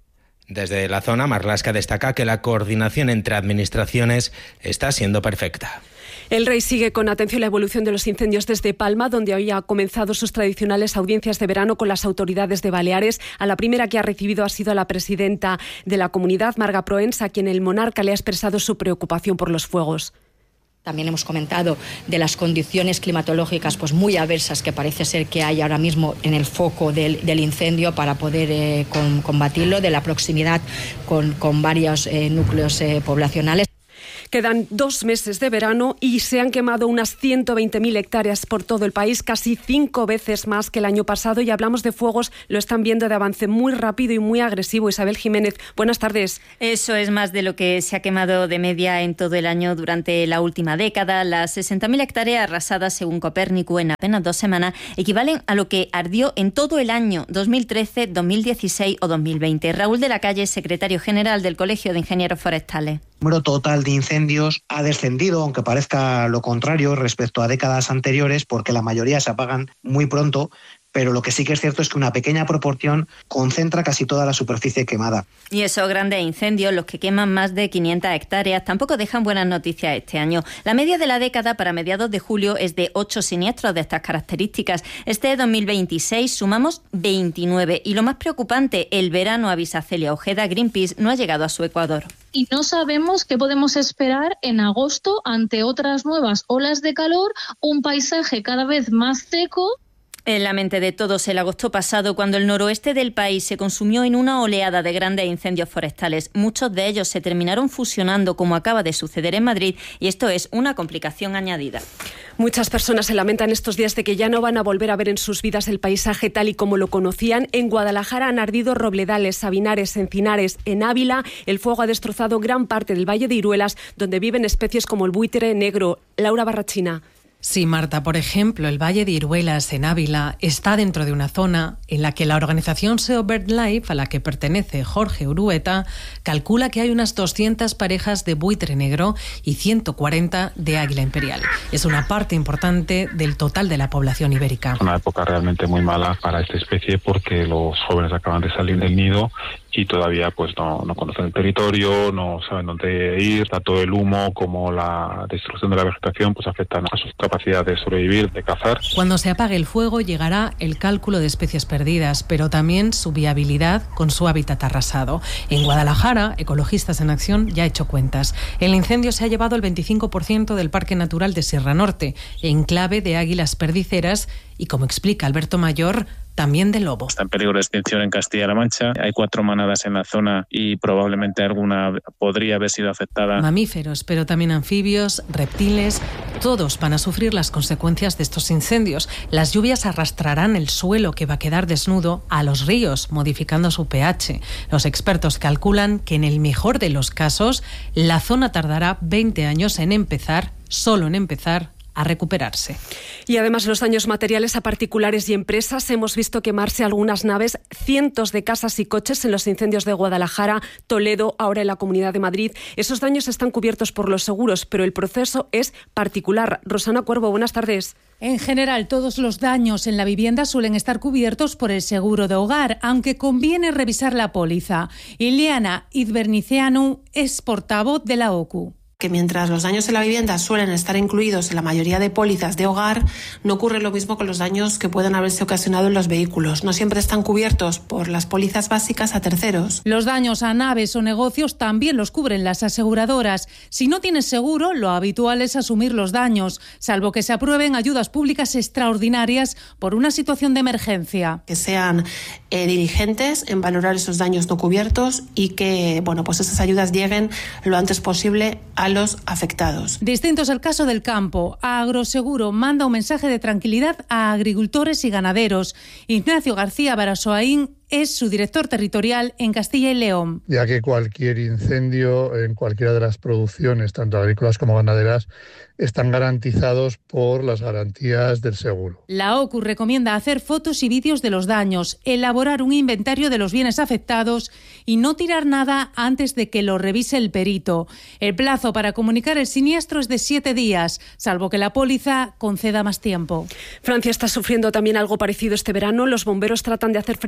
Desde la zona, Marlaska destaca que la coordinación entre administraciones está siendo perfecta. El Rey sigue con atención la evolución de los incendios desde Palma, donde hoy ha comenzado sus tradicionales audiencias de verano con las autoridades de Baleares. A la primera que ha recibido ha sido a la presidenta de la comunidad, Marga Proens, a quien el monarca le ha expresado su preocupación por los fuegos. También hemos comentado de las condiciones climatológicas pues muy adversas que parece ser que hay ahora mismo en el foco del, del incendio para poder eh, con, combatirlo, de la proximidad con, con varios eh, núcleos eh, poblacionales. Quedan dos meses de verano y se han quemado unas ciento veinte mil hectáreas por todo el país, casi cinco veces más que el año pasado. Y hablamos de fuegos, lo están viendo de avance muy rápido y muy agresivo. Isabel Jiménez, buenas tardes. Eso es más de lo que se ha quemado de media en todo el año durante la última década. Las sesenta mil hectáreas arrasadas, según Copérnico, en apenas dos semanas, equivalen a lo que ardió en todo el año dos mil trece, dos mil dieciséis o dos mil veinte. Raúl de la Calle, secretario general del Colegio de Ingenieros Forestales. El número total de incendios ha descendido, aunque parezca lo contrario, respecto a décadas anteriores, porque la mayoría se apagan muy pronto, pero lo que sí que es cierto es que una pequeña proporción concentra casi toda la superficie quemada. Y esos grandes incendios, los que queman más de quinientas hectáreas, tampoco dejan buenas noticias este año. La media de la década para mediados de julio es de ocho siniestros de estas características. Este dos mil veintiséis sumamos veintinueve. Y lo más preocupante, el verano, avisa Celia Ojeda, Greenpeace no ha llegado a su ecuador. Y no sabemos qué podemos esperar en agosto ante otras nuevas olas de calor, un paisaje cada vez más seco. En la mente de todos, el agosto pasado, cuando el noroeste del país se consumió en una oleada de grandes incendios forestales. Muchos de ellos se terminaron fusionando, como acaba de suceder en Madrid, y esto es una complicación añadida. Muchas personas se lamentan estos días de que ya no van a volver a ver en sus vidas el paisaje tal y como lo conocían. En Guadalajara han ardido robledales, sabinares, encinares. En Ávila, el fuego ha destrozado gran parte del Valle de Iruelas, donde viven especies como el buitre negro. Laura Barrachina. Sí, Marta, por ejemplo, el Valle de Iruelas, en Ávila, está dentro de una zona en la que la organización S E O BirdLife, a la que pertenece Jorge Urueta, calcula que hay unas doscientas parejas de buitre negro y ciento cuarenta de águila imperial. Es una parte importante del total de la población ibérica. Es una época realmente muy mala para esta especie porque los jóvenes acaban de salir del nido y todavía pues no, no conocen el territorio, no saben dónde ir. Tanto el humo como la destrucción de la vegetación pues afectan a sus capacidad de sobrevivir, de cazar. Cuando se apague el fuego llegará el cálculo de especies perdidas, pero también su viabilidad con su hábitat arrasado. En Guadalajara, Ecologistas en Acción ya ha hecho cuentas. El incendio se ha llevado el veinticinco por ciento del Parque Natural de Sierra Norte, enclave de águilas perdiceras y, como explica Alberto Mayor, también de lobo. Está en peligro de extinción en Castilla-La Mancha. Hay cuatro manadas en la zona y probablemente alguna podría haber sido afectada. Mamíferos, pero también anfibios, reptiles, todos van a sufrir las consecuencias de estos incendios. Las lluvias arrastrarán el suelo que va a quedar desnudo a los ríos, modificando su pH. Los expertos calculan que en el mejor de los casos, la zona tardará veinte años en empezar, solo en empezar, a recuperarse. Y además los daños materiales a particulares y empresas. Hemos visto quemarse algunas naves, cientos de casas y coches en los incendios de Guadalajara, Toledo, ahora en la Comunidad de Madrid. Esos daños están cubiertos por los seguros, pero el proceso es particular. Rosana Cuervo, buenas tardes. En general, todos los daños en la vivienda suelen estar cubiertos por el seguro de hogar, aunque conviene revisar la póliza. Ileana Idvernicianu es portavoz de la O C U. Que mientras los daños en la vivienda suelen estar incluidos en la mayoría de pólizas de hogar, no ocurre lo mismo con los daños que pueden haberse ocasionado en los vehículos. No siempre están cubiertos por las pólizas básicas a terceros. Los daños a naves o negocios también los cubren las aseguradoras. Si no tienes seguro, lo habitual es asumir los daños, salvo que se aprueben ayudas públicas extraordinarias por una situación de emergencia. Que sean eh, diligentes en valorar esos daños no cubiertos y que, bueno, pues esas ayudas lleguen lo antes posible a a los afectados. Distinto es el caso del campo. Agroseguro manda un mensaje de tranquilidad a agricultores y ganaderos. Ignacio García Barasoaín es su director territorial en Castilla y León. Ya que cualquier incendio en cualquiera de las producciones, tanto agrícolas como ganaderas, están garantizados por las garantías del seguro. La O C U recomienda hacer fotos y vídeos de los daños, elaborar un inventario de los bienes afectados y no tirar nada antes de que lo revise el perito. El plazo para comunicar el siniestro es de siete días, salvo que la póliza conceda más tiempo. Francia está sufriendo también algo parecido este verano. Los bomberos tratan de hacer frente a tres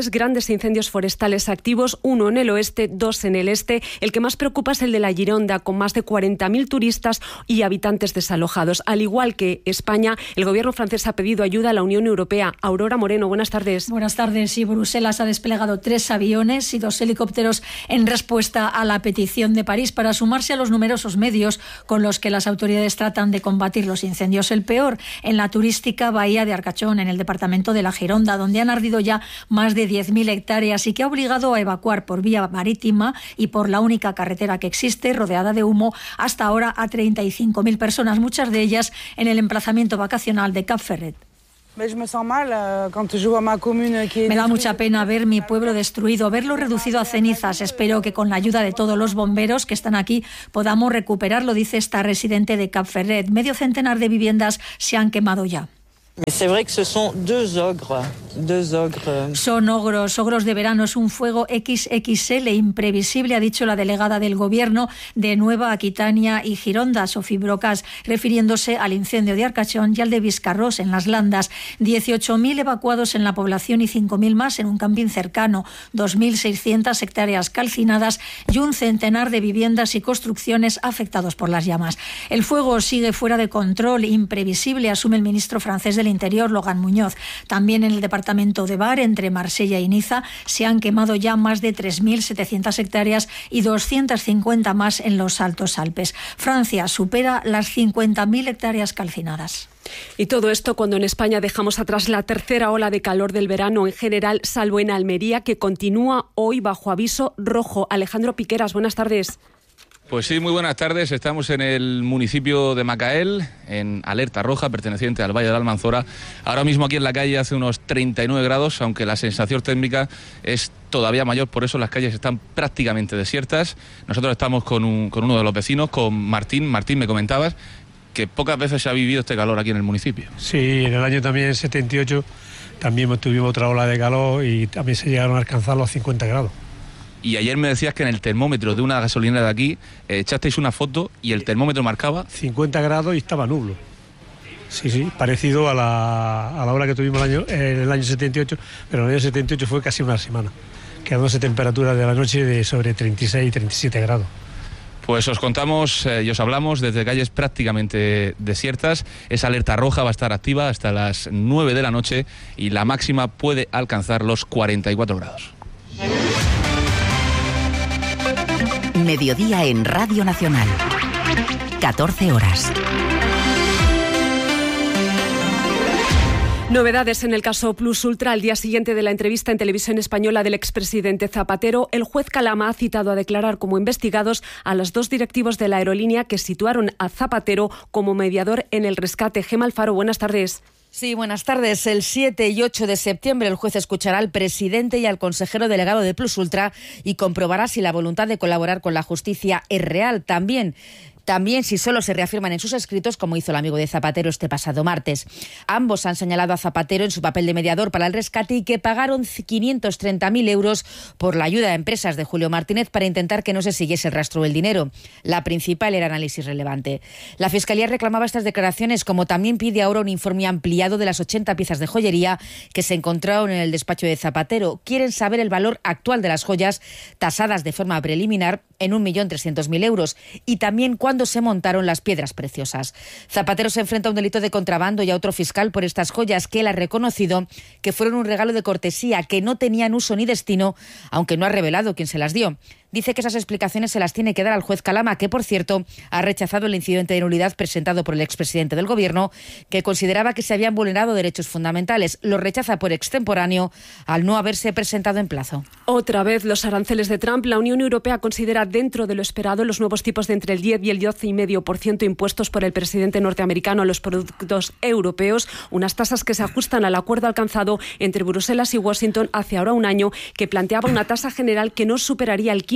tres grandes incendios forestales activos, uno en el oeste, dos en el este. El que más preocupa es el de la Gironda, con más de cuarenta mil turistas y habitantes desalojados. Al igual que España, el gobierno francés ha pedido ayuda a la Unión Europea. Aurora Moreno, buenas tardes. Buenas tardes. Y Bruselas ha desplegado tres aviones y dos helicópteros en respuesta a la petición de París para sumarse a los numerosos medios con los que las autoridades tratan de combatir los incendios. El peor en la turística bahía de Arcachón, en el departamento de la Gironda, donde han ardido ya más de diez mil hectáreas y que ha obligado a evacuar por vía marítima y por la única carretera que existe, rodeada de humo, hasta ahora a treinta y cinco mil personas, muchas de ellas en el emplazamiento vacacional de Cap Ferret. Me da mucha pena ver mi pueblo destruido, verlo reducido a cenizas. Espero que con la ayuda de todos los bomberos que están aquí podamos recuperarlo, dice esta residente de Cap Ferret. Medio centenar de viviendas se han quemado ya. Son ogros, ogros de verano. Es un fuego equis equis ele imprevisible, ha dicho la delegada del Gobierno de Nueva Aquitania y Gironda, Sofía Brocas, refiriéndose al incendio de Arcachón y al de Viscarrós, en las Landas. dieciocho mil evacuados en la población y cinco mil más en un camping cercano, dos mil seiscientas hectáreas calcinadas y un centenar de viviendas y construcciones afectados por las llamas. El fuego sigue fuera de control, imprevisible, asume el ministro francés del Interior, Logan Muñoz. También en el departamento de Var, entre Marsella y Niza, se han quemado ya más de tres mil setecientas hectáreas y doscientas cincuenta más en los Altos Alpes. Francia supera las cincuenta mil hectáreas calcinadas. Y todo esto cuando en España dejamos atrás la tercera ola de calor del verano en general, salvo en Almería, que continúa hoy bajo aviso rojo. Alejandro Piqueras, buenas tardes. Pues sí, muy buenas tardes. Estamos en el municipio de Macael, en alerta roja, perteneciente al Valle de la Almanzora. Ahora mismo aquí en la calle hace unos treinta y nueve grados, aunque la sensación térmica es todavía mayor, por eso las calles están prácticamente desiertas. Nosotros estamos con, un, con uno de los vecinos, con Martín. Martín, me comentabas que pocas veces se ha vivido este calor aquí en el municipio. Sí, en el año también setenta y ocho también tuvimos otra ola de calor y también se llegaron a alcanzar los cincuenta grados. Y ayer me decías que en el termómetro de una gasolinera de aquí eh, echasteis una foto y el termómetro marcaba cincuenta grados y estaba nublo. Sí, sí, parecido a la, a la hora que tuvimos el año, en el año setenta y ocho, pero en el año setenta y ocho fue casi una semana, quedándose temperaturas de la noche de sobre treinta y seis y treinta y siete grados. Pues os contamos eh, y os hablamos desde calles prácticamente desiertas. Esa alerta roja va a estar activa hasta las nueve de la noche y la máxima puede alcanzar los cuarenta y cuatro grados. Mediodía en Radio Nacional. catorce horas. Novedades en el caso Plus Ultra. Al día siguiente de la entrevista en televisión española del expresidente Zapatero, el juez Calama ha citado a declarar como investigados a los dos directivos de la aerolínea que situaron a Zapatero como mediador en el rescate. Gema Alfaro, buenas tardes. Sí, buenas tardes. El siete y ocho de septiembre el juez escuchará al presidente y al consejero delegado de Plus Ultra y comprobará si la voluntad de colaborar con la justicia es real. También También si solo se reafirman en sus escritos, como hizo el amigo de Zapatero este pasado martes. Ambos han señalado a Zapatero en su papel de mediador para el rescate y que pagaron quinientos treinta mil euros por la ayuda a empresas de Julio Martínez para intentar que no se siguiese el rastro del dinero. La principal era análisis relevante. La Fiscalía reclamaba estas declaraciones, como también pide ahora un informe ampliado de las ochenta piezas de joyería que se encontraron en el despacho de Zapatero. Quieren saber el valor actual de las joyas, tasadas de forma preliminar en un millón trescientos mil euros, y también cuándo se montaron las piedras preciosas. Zapatero se enfrenta a un delito de contrabando y a otro fiscal por estas joyas que él ha reconocido que fueron un regalo de cortesía, que no tenían uso ni destino, aunque no ha revelado quién se las dio. Dice que esas explicaciones se las tiene que dar al juez Calama, que, por cierto, ha rechazado el incidente de nulidad presentado por el expresidente del Gobierno, que consideraba que se habían vulnerado derechos fundamentales. Lo rechaza por extemporáneo al no haberse presentado en plazo. Otra vez los aranceles de Trump. La Unión Europea considera dentro de lo esperado los nuevos tipos de entre el diez y el doce coma cinco por ciento impuestos por el presidente norteamericano a los productos europeos, unas tasas que se ajustan al acuerdo alcanzado entre Bruselas y Washington hace ahora un año, que planteaba una tasa general que no superaría el quince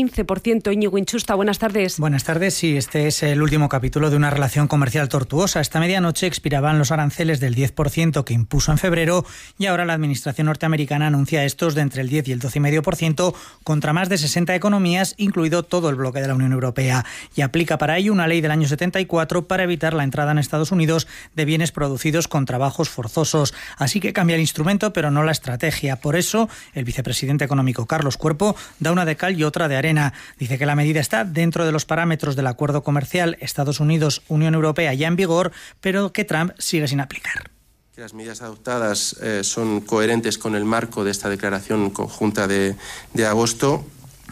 quince por ciento. Íñigo Inchusta, buenas tardes. Buenas tardes. Sí, este es el último capítulo de una relación comercial tortuosa. Esta medianoche expiraban los aranceles del diez por ciento que impuso en febrero y ahora la administración norteamericana anuncia estos de entre el diez y el doce coma cinco por ciento contra más de sesenta economías, incluido todo el bloque de la Unión Europea. Y aplica para ello una ley del año setenta y cuatro para evitar la entrada en Estados Unidos de bienes producidos con trabajos forzosos. Así que cambia el instrumento, pero no la estrategia. Por eso, el vicepresidente económico Carlos Cuerpo da una de cal y otra de arena. Dice que la medida está dentro de los parámetros del acuerdo comercial Estados Unidos-Unión Europea ya en vigor, pero que Trump sigue sin aplicar. Las medidas adoptadas eh, son coherentes con el marco de esta declaración conjunta de, de agosto,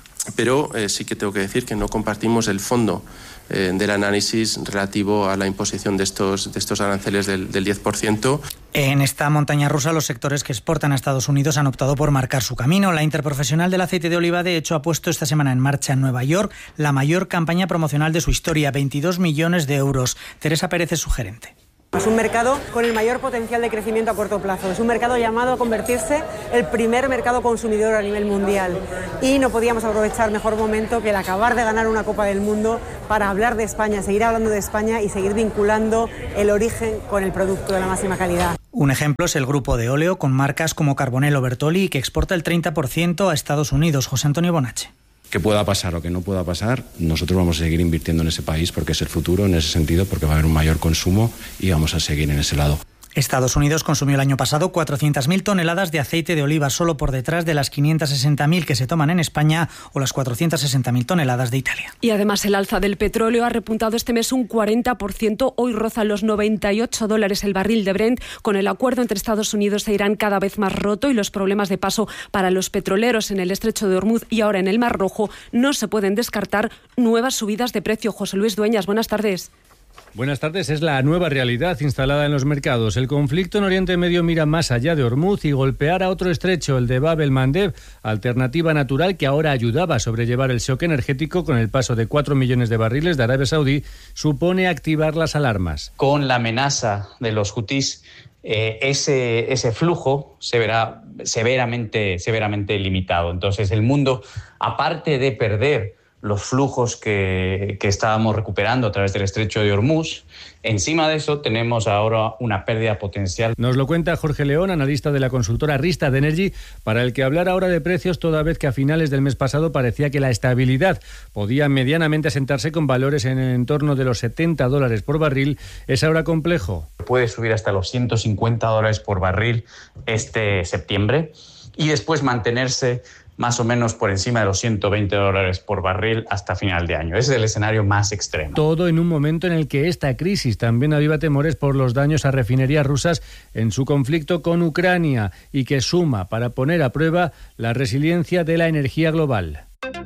pero eh, sí que tengo que decir que no compartimos el fondo eh, del análisis relativo a la imposición de estos, de estos aranceles del, del diez por ciento. En esta montaña rusa, los sectores que exportan a Estados Unidos han optado por marcar su camino. La Interprofesional del Aceite de Oliva, de hecho, ha puesto esta semana en marcha en Nueva York la mayor campaña promocional de su historia, veintidós millones de euros. Teresa Pérez es su gerente. Es un mercado con el mayor potencial de crecimiento a corto plazo. Es un mercado llamado a convertirse el primer mercado consumidor a nivel mundial. Y no podíamos aprovechar mejor momento que el acabar de ganar una Copa del Mundo para hablar de España, seguir hablando de España y seguir vinculando el origen con el producto de la máxima calidad. Un ejemplo es el grupo de óleo con marcas como Carbonell o Bertolli, que exporta el treinta por ciento a Estados Unidos. José Antonio Bonache. Que pueda pasar o que no pueda pasar, nosotros vamos a seguir invirtiendo en ese país porque es el futuro en ese sentido, porque va a haber un mayor consumo y vamos a seguir en ese lado. Estados Unidos consumió el año pasado cuatrocientas mil toneladas de aceite de oliva, solo por detrás de las quinientas sesenta mil que se toman en España o las cuatrocientas sesenta mil toneladas de Italia. Y además el alza del petróleo ha repuntado este mes un cuarenta por ciento. Hoy roza los noventa y ocho dólares el barril de Brent. Con el acuerdo entre Estados Unidos e Irán cada vez más roto y los problemas de paso para los petroleros en el estrecho de Hormuz y ahora en el Mar Rojo, no se pueden descartar nuevas subidas de precio. José Luis Dueñas, buenas tardes. Buenas tardes. Es la nueva realidad instalada en los mercados. El conflicto en Oriente Medio mira más allá de Hormuz y golpear a otro estrecho, el de Bab el-Mandeb, alternativa natural que ahora ayudaba a sobrellevar el shock energético con el paso de cuatro millones de barriles de Arabia Saudí, supone activar las alarmas. Con la amenaza de los hutís, eh, ese, ese flujo se verá severamente, severamente limitado. Entonces el mundo, aparte de perder los flujos que, que estábamos recuperando a través del estrecho de Hormuz, encima de eso tenemos ahora una pérdida potencial. Nos lo cuenta Jorge León, analista de la consultora Rystad Energy, para el que hablar ahora de precios toda vez que a finales del mes pasado parecía que la estabilidad podía medianamente asentarse con valores en el entorno de los setenta dólares por barril, es ahora complejo. Puede subir hasta los ciento cincuenta dólares por barril este septiembre y después mantenerse más o menos por encima de los ciento veinte dólares por barril hasta final de año. Ese es el escenario más extremo. Todo en un momento en el que esta crisis también aviva temores por los daños a refinerías rusas en su conflicto con Ucrania y que suma para poner a prueba la resiliencia de la energía global.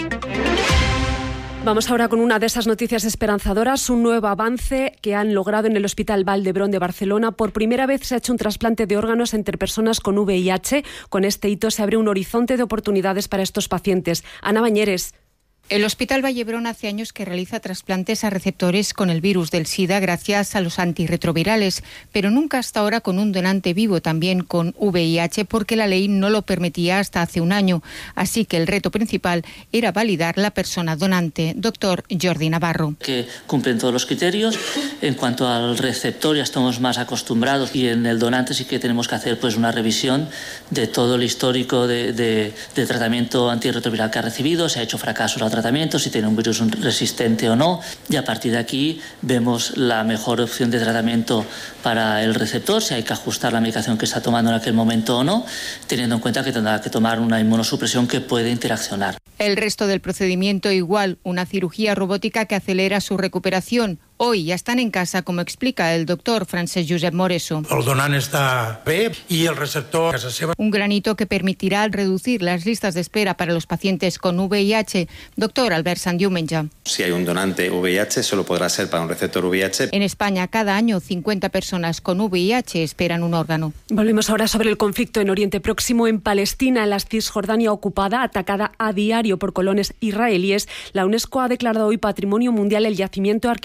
Vamos ahora con una de esas noticias esperanzadoras, un nuevo avance que han logrado en el Hospital Vall d'Hebron de Barcelona. Por primera vez se ha hecho un trasplante de órganos entre personas con V I H. Con este hito se abre un horizonte de oportunidades para estos pacientes. Ana Bañeres. El Hospital Vall d'Hebron hace años que realiza trasplantes a receptores con el virus del SIDA gracias a los antirretrovirales, pero nunca hasta ahora con un donante vivo también con V I H porque la ley no lo permitía hasta hace un año. Así que el reto principal era validar la persona donante. Doctor Jordi Navarro. Que cumplen todos los criterios. En cuanto al receptor ya estamos más acostumbrados y en el donante sí que tenemos que hacer pues una revisión de todo el histórico de, de, de tratamiento antirretroviral que ha recibido, si ha hecho fracasos al tratamiento, si tiene un virus resistente o no, y a partir de aquí vemos la mejor opción de tratamiento para el receptor, si hay que ajustar la medicación que está tomando en aquel momento o no, teniendo en cuenta que tendrá que tomar una inmunosupresión que puede interaccionar. El resto del procedimiento igual, una cirugía robótica que acelera su recuperación. Hoy ya están en casa, como explica el doctor Francesc Josep Moreso. El donant està bé i el receptor a casa seva. Un granito que permitirá reducir las listas de espera para los pacientes con V I H. Doctor Albert Sandiumenge. Si hay un donante V I H, solo podrá ser para un receptor V I H. En España, cada año, cincuenta personas con V I H esperan un órgano. Volvemos ahora sobre el conflicto en Oriente Próximo. En Palestina, en la Cisjordania ocupada, atacada a diario por colonos israelíes, la UNESCO ha declarado hoy Patrimonio Mundial el yacimiento arqueológico de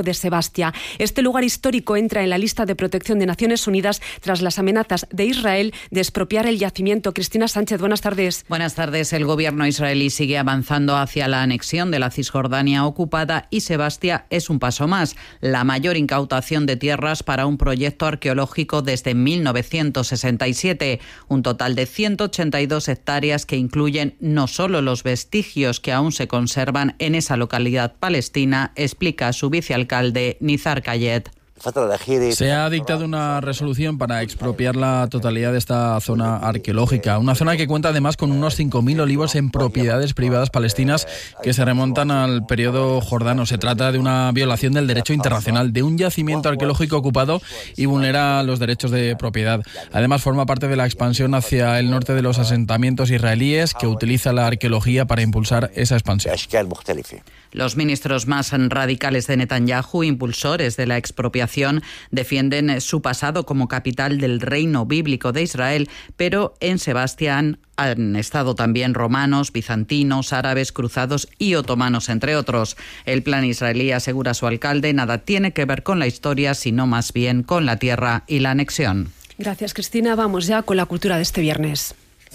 de Sebastia. Este lugar histórico entra en la lista de protección de Naciones Unidas tras las amenazas de Israel de expropiar el yacimiento. Cristina Sánchez, buenas tardes. Buenas tardes. El gobierno israelí sigue avanzando hacia la anexión de la Cisjordania ocupada y Sebastia es un paso más. La mayor incautación de tierras para un proyecto arqueológico desde mil novecientos sesenta y siete. Un total de ciento ochenta y dos hectáreas que incluyen no solo los vestigios que aún se conservan en esa localidad palestina, explica su vicealcalde Nizar Kayet. Se ha dictado una resolución para expropiar la totalidad de esta zona arqueológica, una zona que cuenta además con unos cinco mil olivos en propiedades privadas palestinas que se remontan al periodo jordano. Se trata de una violación del derecho internacional, de un yacimiento arqueológico ocupado y vulnera los derechos de propiedad. Además, forma parte de la expansión hacia el norte de los asentamientos israelíes que utiliza la arqueología para impulsar esa expansión. Los ministros más radicales de Netanyahu, impulsores de la expropiación, defienden su pasado como capital del reino bíblico de Israel, pero en Sebastián han estado también romanos, bizantinos, árabes, cruzados y otomanos, entre otros. El plan israelí, asegura su alcalde, nada tiene que ver con la historia, sino más bien con la tierra y la anexión. Gracias, Cristina. Vamos ya con la cultura de este viernes.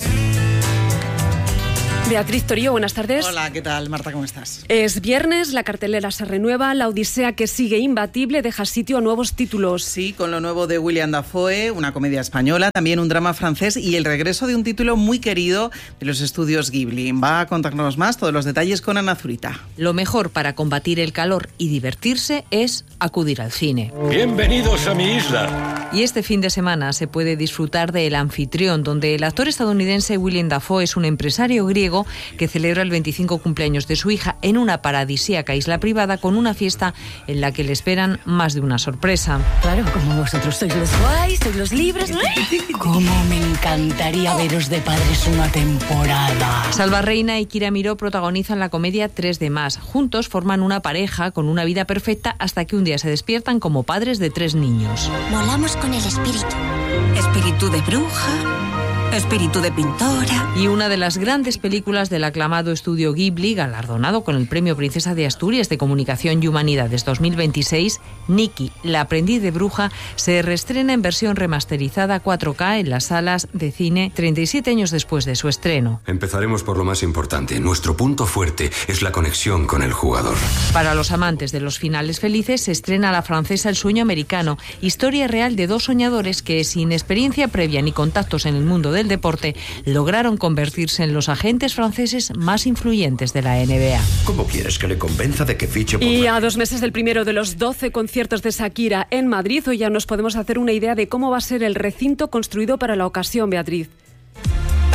Beatriz Torío, buenas tardes. Hola, ¿qué tal, Marta? ¿Cómo estás? Es viernes, la cartelera se renueva, la Odisea, que sigue imbatible, deja sitio a nuevos títulos. Sí, con lo nuevo de William Dafoe, una comedia española, también un drama francés y el regreso de un título muy querido de los estudios Ghibli. Va a contarnos más todos los detalles con Ana Zurita. Lo mejor para combatir el calor y divertirse es acudir al cine. Bienvenidos a mi isla. Y este fin de semana se puede disfrutar de El Anfitrión, donde el actor estadounidense William Dafoe es un empresario griego que celebra el veinticinco cumpleaños de su hija en una paradisíaca isla privada con una fiesta en la que le esperan más de una sorpresa. Claro, como vosotros sois los guays, sois los libres. Cómo me encantaría veros de padres una temporada. Salva Reina y Kira Miró protagonizan la comedia tres de más. Juntos forman una pareja con una vida perfecta hasta que un día se despiertan como padres de tres niños. Molamos con el espíritu. Espíritu de bruja, espíritu de pintora. Y una de las grandes películas del aclamado estudio Ghibli, galardonado con el Premio Princesa de Asturias de Comunicación y Humanidades dos mil veintiséis, Nikki, la aprendiz de bruja, se reestrena en versión remasterizada cuatro K en las salas de cine treinta y siete años después de su estreno. Empezaremos por lo más importante. Nuestro punto fuerte es la conexión con el jugador. Para los amantes de los finales felices, se estrena la francesa El sueño americano, historia real de dos soñadores que, sin experiencia previa ni contactos en el mundo del deporte, lograron convertirse en los agentes franceses más influyentes de la N B A. ¿Cómo quieres que le convenza de que fiche por... Y a dos meses del primero de los doce conciertos de Shakira en Madrid, hoy ya nos podemos hacer una idea de cómo va a ser el recinto construido para la ocasión, Beatriz.